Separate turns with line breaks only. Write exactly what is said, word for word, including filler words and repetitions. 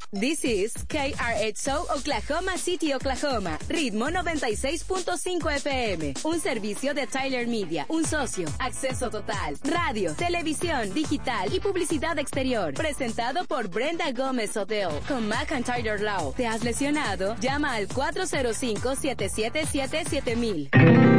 This is K R H O Oklahoma City, Oklahoma. Ritmo noventa y seis punto cinco F M. Un servicio de Tyler Media. Un socio. Acceso total. Radio, televisión, digital y publicidad exterior. Presentado por Brenda Gómez Odell. Con McIntyre Law. ¿Te has lesionado? Llama al cuatro cero cinco, siete siete siete, siete mil.